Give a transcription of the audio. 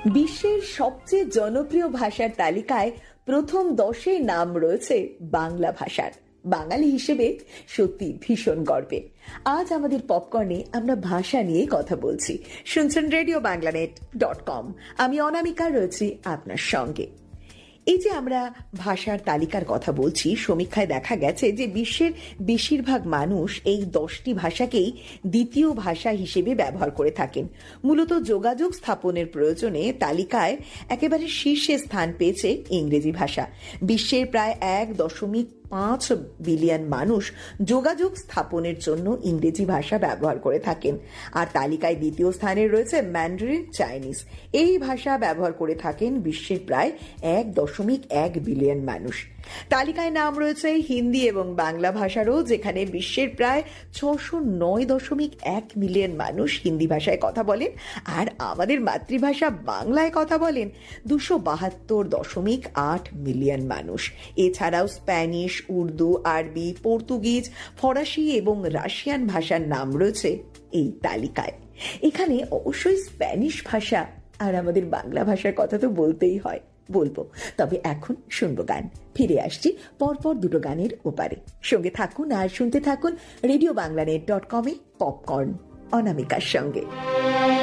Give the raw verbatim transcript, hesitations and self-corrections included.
বিশ্বের সবচেয়ে জনপ্রিয় ভাষার তালিকায় প্রথম দশে নাম রয়েছে বাংলা ভাষার। বাঙালি হিসেবে সত্যি ভীষণ গর্বে। আজ আমাদের পপকর্নে আমরা ভাষা নিয়ে কথা বলছি। শুনছেন রেডিও বাংলানেট ডট কম। আমি অনামিকা রয়েছি আপনার সঙ্গে। এই যে আমরা ভাষার তালিকার কথা বলছি, সমীক্ষায় দেখা গেছে যে বিশ্বের বেশিরভাগ মানুষ এই দশটি ভাষাকেই দ্বিতীয় ভাষা হিসেবে ব্যবহার করে থাকেন। মূলত যোগাযোগ স্থাপনের প্রয়োজনে তালিকায় একেবারে শীর্ষে স্থান পেয়েছে ইংরেজি ভাষা। বিশ্বের প্রায় এক দশমিক পাঁচ বিলিয়ন মানুষ যোগাযোগ স্থাপনের জন্য ইংরেজি ভাষা ব্যবহার করে থাকেন। আর তালিকায় দ্বিতীয় স্থানে রয়েছে ম্যান্ডারিন চাইনিজ। এই ভাষা ব্যবহার করে থাকেন বিশ্বের প্রায় এক দশমিক এক বিলিয়ন মানুষ। তালিকায় নাম রয়েছে হিন্দি এবং বাংলা ভাষারও, যেখানে বিশ্বের প্রায় ছশো নয় দশমিক এক মিলিয়ন মানুষ হিন্দি ভাষায় কথা বলেন, আর আমাদের মাতৃভাষা বাংলায় কথা বলেন দুশো বাহাত্তর দশমিক আট মিলিয়ন মানুষ। এছাড়াও স্প্যানিশ, উর্দু, আরবি, পর্তুগিজ, ফরাসি এবং রাশিয়ান ভাষার নাম রয়েছে এই তালিকায়। এখানে অবশ্যই স্প্যানিশ ভাষা আর আমাদের বাংলা ভাষার কথা তো বলতেই হয়, বলবো। তবে এখন শুনবো গান। ফিরে আসছি পরপর দুটো গানের ওপারে। সঙ্গে থাকুন আর শুনতে থাকুন রেডিও বাংলানেট ডট কমে পপকর্ন অনামিকার সঙ্গে।